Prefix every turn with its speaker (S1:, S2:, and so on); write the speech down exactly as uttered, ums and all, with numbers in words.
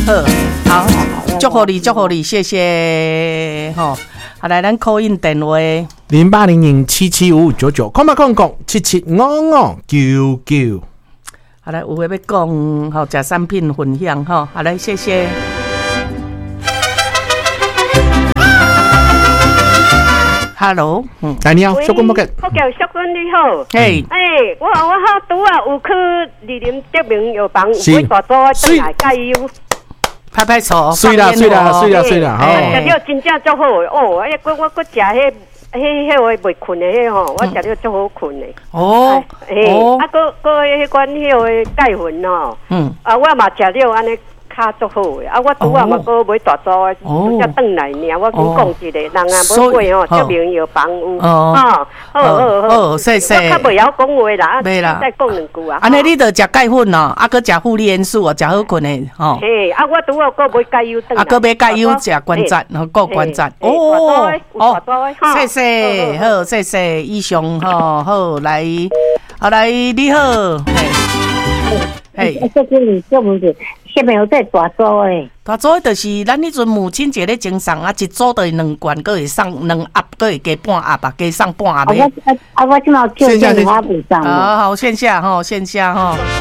S1: 好，好，祝福你，祝福你，谢谢吼。好，来，咱 call in 电话
S2: 零八零零七七五五九九，空八空空七七五五九九。
S1: 好来，有话要讲，吼，食产品分享吼。好来，谢谢。Hello， 嗯，
S2: 来你好，小君不给。
S3: 我叫小君你好。
S1: 嘿，
S3: 哎，我我好拄啊有去二林德明药房有买大组回来加油。
S1: 拍拍手，
S2: 水啦水啦水啦水啦，
S3: 吼！食了真正足好诶哦！哎，我我我食迄迄迄个袂困诶迄吼，我食了足好困诶。
S1: 哦，
S3: 哦，啊，个个迄款迄个钙粉吼，嗯，啊，我嘛食了安尼。卡足好诶，啊！我拄啊嘛个买大组诶，才转来尔。我讲讲一个，人啊买过吼，德明药房有，哦，好好好，
S1: 谢谢。
S3: 我较袂晓讲话啦，袂啦，再讲两句啊。
S1: 安尼你着食钙粉哦，啊，佮食护理元素哦，食好困诶，吼。
S3: 嘿，啊，我拄啊个买钙油转来，
S1: 啊，佮买钙油食关节，吼，够关节。哦，哦，谢谢，好，谢谢，以上吼，好来，好来，你好，
S4: 嘿，这个你做唔是？下面有在大组诶，
S1: 大组就是咱迄阵母亲节咧赠送啊，一组就是两罐，佮会送两盒，佮会加半盒吧，加送半盒。
S4: 啊，我啊，我即马叫电话补上。
S1: 好好，线下吼，线下吼。